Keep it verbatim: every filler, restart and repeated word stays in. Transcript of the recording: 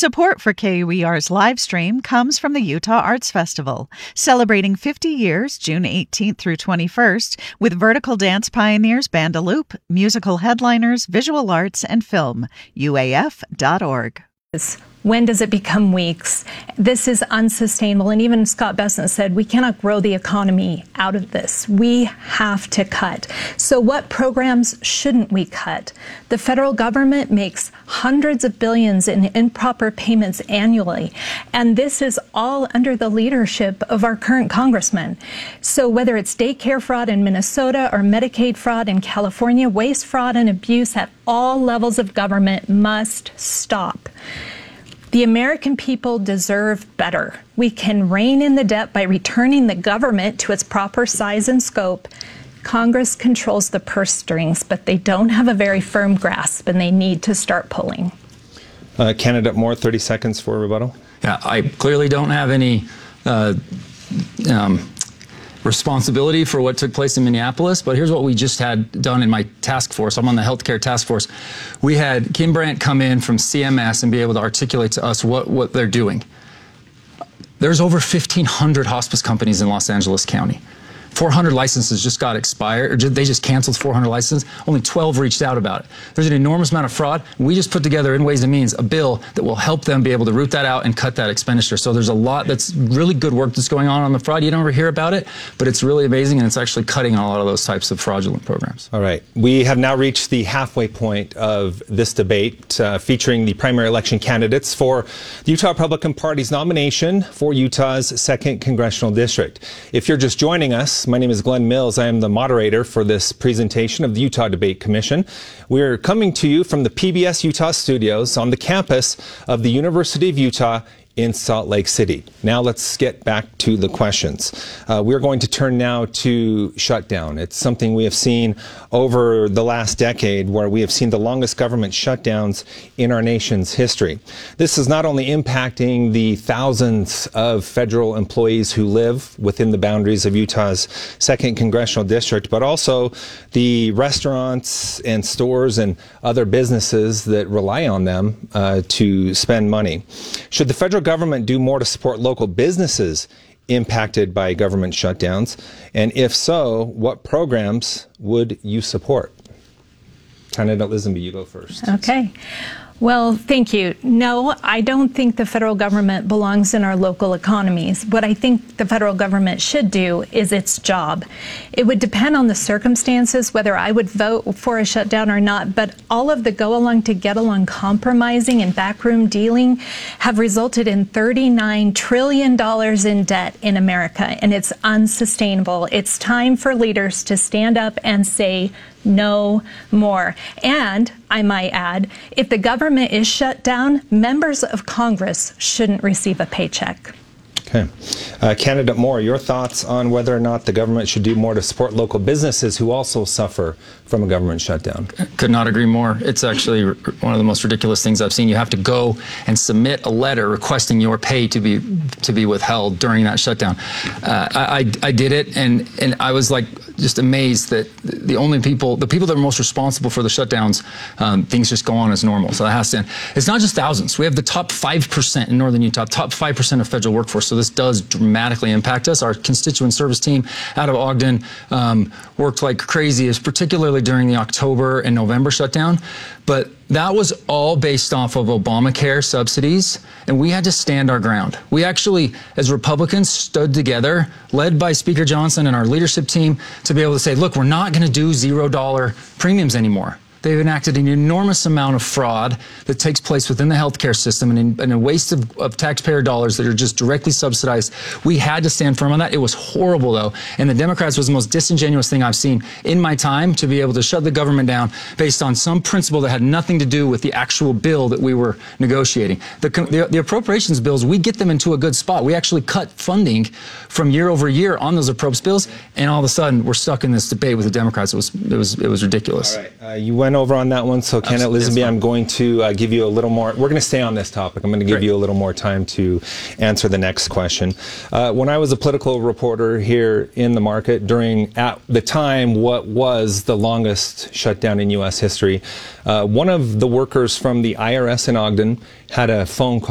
Support for K U E R's live stream comes from the Utah Arts Festival, celebrating fifty years June eighteenth through twenty-first with vertical dance pioneers Bandaloop, musical headliners, visual arts, and film. U A F dot org. When does it become weeks? This is unsustainable. And even Scott Bessent said, we cannot grow the economy out of this. We have to cut. So what programs shouldn't we cut? The federal government makes hundreds of billions in improper payments annually. And this is all under the leadership of our current congressman. So whether it's daycare fraud in Minnesota or Medicaid fraud in California, waste, fraud, and abuse at all levels of government must stop. The American people deserve better. We can rein in the debt by returning the government to its proper size and scope. Congress controls the purse strings, but they don't have a very firm grasp, and they need to start pulling. Uh, candidate Moore, thirty seconds for rebuttal. Yeah, I clearly don't have any uh, um, responsibility for what took place in Minneapolis, but here's what we just had done in my task force. I'm on the healthcare task force. We had Kim Brandt come in from C M S and be able to articulate to us what, what they're doing. There's over fifteen hundred hospice companies in Los Angeles County. four hundred licenses just got expired, or they just canceled four hundred licenses. Only twelve reached out about it. There's an enormous amount of fraud. We just put together in Ways and Means a bill that will help them be able to root that out and cut that expenditure. So there's a lot that's really good work that's going on on the fraud. You don't ever hear about it, but it's really amazing, and it's actually cutting on a lot of those types of fraudulent programs. All right. We have now reached the halfway point of this debate uh, featuring the primary election candidates for the Utah Republican Party's nomination for Utah's second Congressional District. If you're just joining us, my name is Glenn Mills. I am the moderator for this presentation of the Utah Debate Commission. We're coming to you from the P B S Utah studios on the campus of the University of Utah in Salt Lake City. Now let's get back to the questions. Uh, we're going to turn now to shutdown. It's something we have seen over the last decade, where we have seen the longest government shutdowns in our nation's history. This is not only impacting the thousands of federal employees who live within the boundaries of Utah's second Congressional District, but also the restaurants and stores and other businesses that rely on them uh, to spend money. Should the federal government do more to support local businesses impacted by government shutdowns? And if so, what programs would you support? Candidate Lisenby, you go first. Okay. Well, thank you. No, I don't think the federal government belongs in our local economies. What I think the federal government should do is its job. It would depend on the circumstances whether I would vote for a shutdown or not, but all of the go-along to get-along compromising and backroom dealing have resulted in thirty-nine trillion dollars in debt in America, and it's unsustainable. It's time for leaders to stand up and say no more. And I might add, if the government is shut down, members of Congress shouldn't receive a paycheck. Okay. Uh, Candidate Moore, your thoughts on whether or not the government should do more to support local businesses who also suffer from a government shutdown? Could not agree more. It's actually one of the most ridiculous things I've seen. You have to go and submit a letter requesting your pay to be to be withheld during that shutdown. Uh, I, I did it, and, and I was like just amazed that the only people, the people that are most responsible for the shutdowns, um, things just go on as normal. So that has to end. It's not just thousands. We have the top five percent in northern Utah, top five percent of federal workforce. So this does dramatically impact us. Our constituent service team out of Ogden um, worked like crazy, particularly during the October and November shutdown. But that was all based off of Obamacare subsidies, and we had to stand our ground. We actually, as Republicans, stood together, led by Speaker Johnson and our leadership team, to be able to say, look, we're not going to do zero dollar premiums anymore. They've enacted an enormous amount of fraud that takes place within the healthcare system, and, in, and a waste of, of taxpayer dollars that are just directly subsidized. We had to stand firm on that. It was horrible, though, and the Democrats was the most disingenuous thing I've seen in my time, to be able to shut the government down based on some principle that had nothing to do with the actual bill that we were negotiating. The, the, the appropriations bills, we get them into a good spot. We actually cut funding from year over year on those appropriations bills, and all of a sudden we're stuck in this debate with the Democrats. It was it was it was ridiculous. All right, uh, you went over on that one, so Candidate Lisenby, I'm going to uh, give you a little more. We're going to stay on this topic. I'm going to give Great. you a little more time to answer the next question. Uh, when I was a political reporter here in the market during, at the time, what was the longest shutdown in U S history, uh, one of the workers from the I R S in Ogden had a phone call